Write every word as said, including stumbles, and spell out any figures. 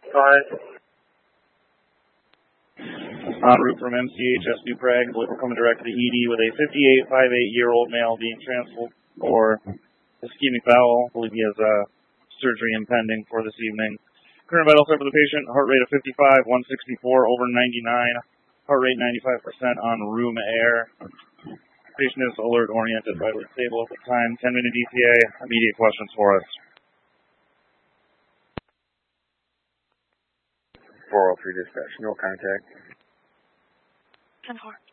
Five. En route from M C H S New Prague, we're coming direct to the E D with a fifty-eight, fifty-eight-year-old male being transferred for ischemic bowel. I believe he has uh, surgery impending for this evening. Current vital sign for the patient, heart rate of fifty-five, one sixty-four over ninety-nine, heart rate ninety-five percent on room air. Patient is alert oriented, vitally stable at the time. ten minute E T A, immediate questions for us. four oh three dispatch, no contact. ten four.